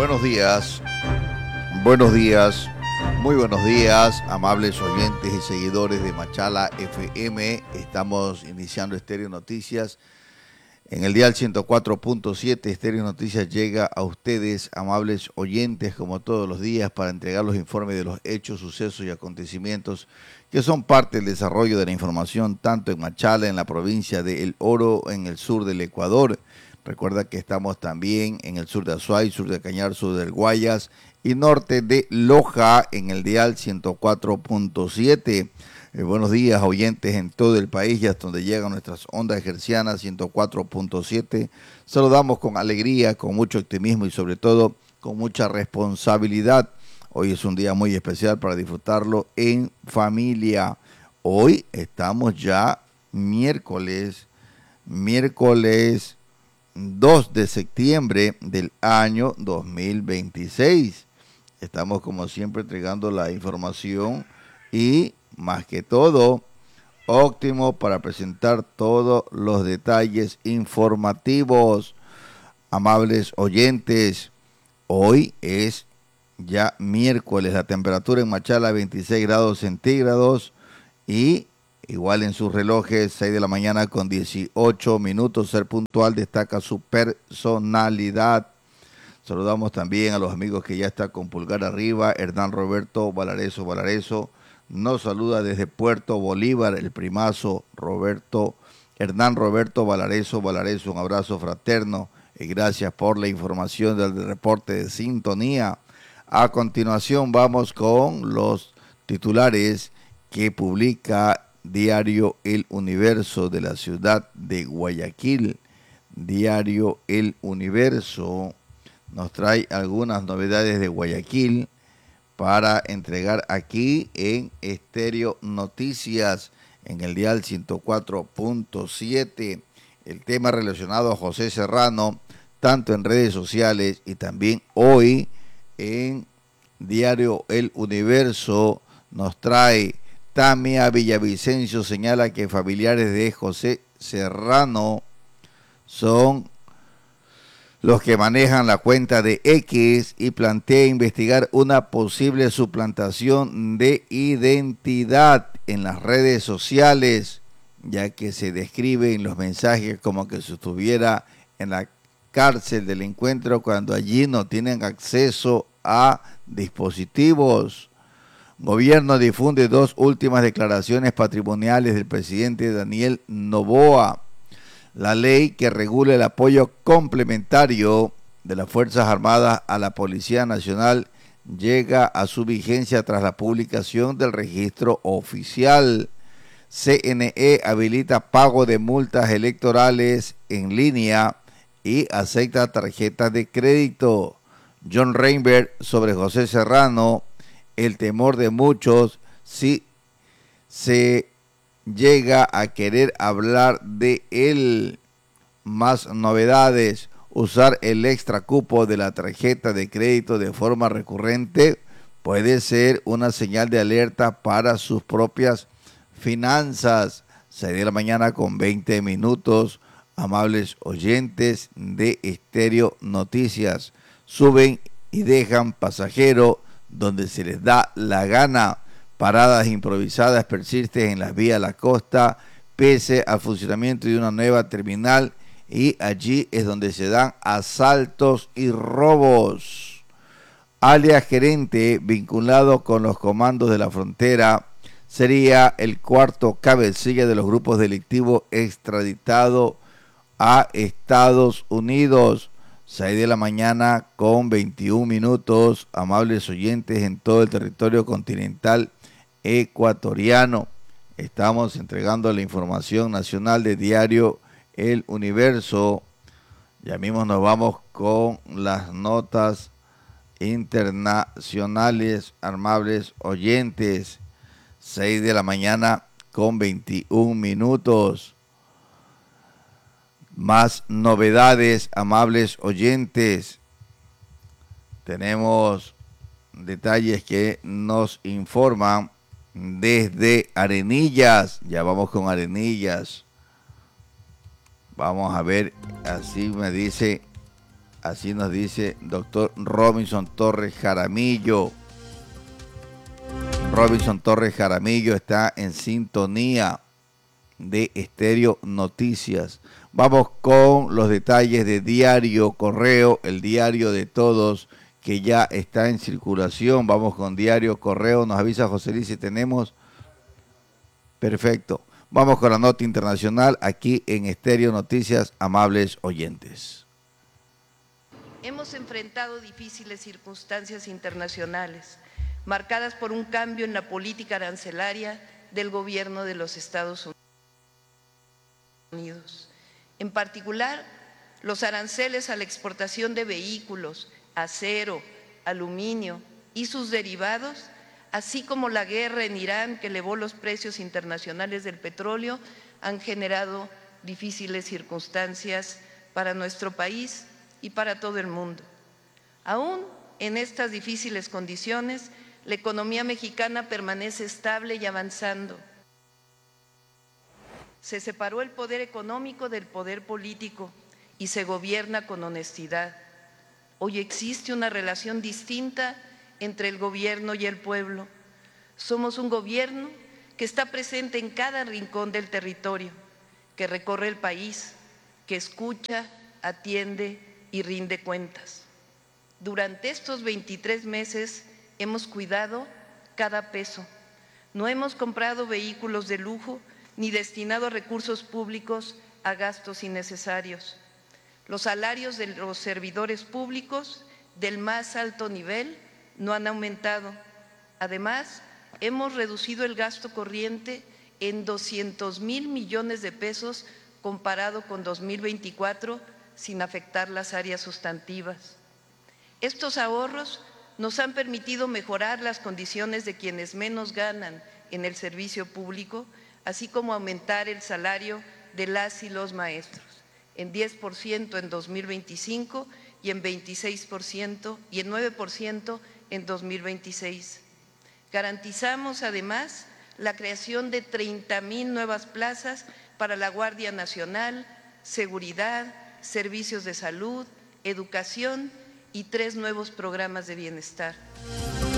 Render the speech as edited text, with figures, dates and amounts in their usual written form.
Buenos días, buenos días, muy buenos días, amables oyentes y seguidores de Machala FM. Estamos iniciando Estéreo Noticias. En el dial 104.7, Estéreo Noticias llega a ustedes, amables oyentes, como todos los días, para entregar los informes de los hechos, sucesos y acontecimientos que son parte del desarrollo de la información, tanto en Machala, en la provincia de El Oro, en el sur del Ecuador. Recuerda que estamos también en el sur de Azuay, sur de Cañar, sur del Guayas y norte de Loja, en el dial 104.7. Buenos días, oyentes en todo el país y hasta donde llegan nuestras ondas hercianas 104.7. Saludamos con alegría, con mucho optimismo y sobre todo con mucha responsabilidad. Hoy es un día muy especial para disfrutarlo en familia. Hoy estamos ya miércoles 2 de septiembre del año 2026. Estamos como siempre entregando la información y más que todo, óptimo para presentar todos los detalles informativos. Amables oyentes, hoy es ya miércoles, la temperatura en Machala 26 grados centígrados y igual en sus relojes 6 de la mañana con 18 minutos. Ser puntual destaca su personalidad. Saludamos también a los amigos que ya están con pulgar arriba. Hernán Roberto Valareso nos saluda desde Puerto Bolívar, el primazo Hernán Roberto Valareso, un abrazo fraterno y gracias por la información del reporte de sintonía. A continuación vamos con los titulares que publica Diario El Universo de la ciudad de Guayaquil. Diario El Universo nos trae algunas novedades de Guayaquil para entregar aquí en Estéreo Noticias, en el dial 104.7. El tema relacionado a José Serrano, tanto en redes sociales y también hoy en Diario El Universo, nos trae Tamia Villavicencio, señala que familiares de José Serrano son los que manejan la cuenta de X y plantea investigar una posible suplantación de identidad en las redes sociales, ya que se describe en los mensajes como que se estuviera en la cárcel del encuentro cuando allí no tienen acceso a dispositivos. Gobierno difunde 2 últimas declaraciones patrimoniales del presidente Daniel Noboa. La ley que regula el apoyo complementario de las Fuerzas Armadas a la Policía Nacional llega a su vigencia tras la publicación del registro oficial. CNE habilita pago de multas electorales en línea y acepta tarjetas de crédito. John Reinberg sobre José Serrano, el temor de muchos si se llega a querer hablar de él. Más novedades: usar el extra cupo de la tarjeta de crédito de forma recurrente puede ser una señal de alerta para sus propias finanzas. 6 de la mañana con 20 minutos, amables oyentes de Estéreo Noticias. Suben y dejan pasajero donde se les da la gana. Paradas improvisadas persisten en las vías de la costa pese al funcionamiento de una nueva terminal y allí es donde se dan asaltos y robos. Alias gerente vinculado con los comandos de la frontera sería el 4º cabecilla de los grupos delictivos extraditado a Estados Unidos. 6 de la mañana con 21 minutos, amables oyentes en todo el territorio continental ecuatoriano. Estamos entregando la información nacional de Diario El Universo. Ya mismo nos vamos con las notas internacionales, amables oyentes. 6 de la mañana con 21 minutos. Más novedades, amables oyentes. Tenemos detalles que nos informan desde Arenillas. Ya vamos con Arenillas. Vamos a ver, así me dice Así nos dice doctor Robinson Torres Jaramillo. Robinson Torres Jaramillo está en sintonía de Estéreo Noticias. Vamos con los detalles de Diario Correo, el diario de todos que ya está en circulación. Vamos con Diario Correo. Nos avisa José Luis si tenemos. Perfecto. Vamos con la nota internacional aquí en Estéreo Noticias, amables oyentes. Hemos enfrentado difíciles circunstancias internacionales, marcadas por un cambio en la política arancelaria del gobierno de los Estados Unidos. En particular, los aranceles a la exportación de vehículos, acero, aluminio y sus derivados, así como la guerra en Irán que elevó los precios internacionales del petróleo, han generado difíciles circunstancias para nuestro país y para todo el mundo. Aún en estas difíciles condiciones, la economía mexicana permanece estable y avanzando. Se separó el poder económico del poder político y se gobierna con honestidad. Hoy existe una relación distinta entre el gobierno y el pueblo. Somos un gobierno que está presente en cada rincón del territorio, que recorre el país, que escucha, atiende y rinde cuentas. Durante estos 23 meses hemos cuidado cada peso. No hemos comprado vehículos de lujo ni destinado recursos públicos a gastos innecesarios. Los salarios de los servidores públicos del más alto nivel no han aumentado. Además, hemos reducido el gasto corriente en 200,000 millones de pesos comparado con 2024, sin afectar las áreas sustantivas. Estos ahorros nos han permitido mejorar las condiciones de quienes menos ganan en el servicio público, así como aumentar el salario de las y los maestros en 10% en 2025 y en 26% y en 9% en 2026. Garantizamos además la creación de 30,000 nuevas plazas para la Guardia Nacional, seguridad, servicios de salud, educación y 3 nuevos programas de bienestar.